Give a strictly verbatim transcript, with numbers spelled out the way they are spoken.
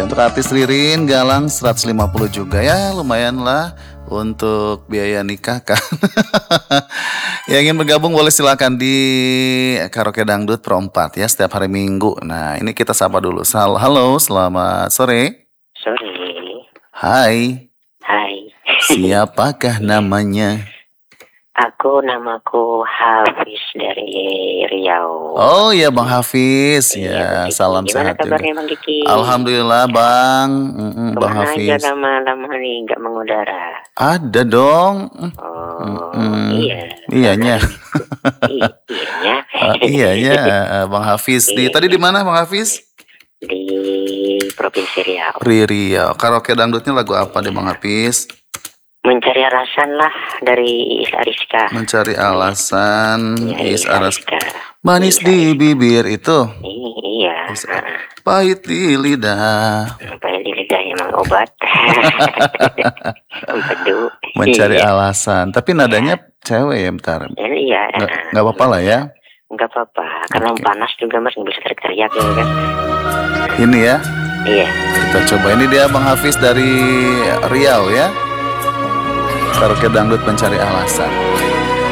untuk artis Ririn Galang seratus lima puluh juga ya, lumayan lah untuk biaya nikah kan. Yang ingin bergabung boleh silakan di Karaoke Dangdut Pro empat ya setiap hari Minggu. Nah, ini kita sapa dulu. Sal- Halo, selamat sore. Sore. Hai, Hai. siapakah namanya? Aku namaku Hafiz dari Riau. Oh ya Bang Hafiz, Iya, ya Bang Kiki. salam Gimana sehat juga. kabarnya Bang Kiki? Alhamdulillah Bang, Mm-mm, Bang Kemana aja Hafiz. lama-lama nih nggak mengudara? Ada dong. Oh, Mm-mm. iya. Iyanya. I- iyanya. Ah, iyanya eh, Bang Hafiz. Di tadi di mana Bang Hafiz? Di Provinsi Riau. Ri Riau. Karaoke dangdutnya lagu apa deh Bang Hafiz? Mencari alasan lah dari Iis Ariska. Mencari alasan Iya, Iis Iis Ariska. Ariska. Manis Iya. di bibir itu, I- Iya. Iis- Heeh. pahit di lidah. Apa yang di lidah emang obat. Empedu. Mencari Iya. alasan. Tapi nadanya cewek ya, bentar. Iya. Nggak nggak apa-apa lah ya. Enggak apa-apa, karena Oke. panas juga mas nggak bisa teriak-teriak ya kan. Ini ya, Iya. kita coba. Ini dia Bang Hafiz dari Riau ya. Karaoke dangdut mencari alasan.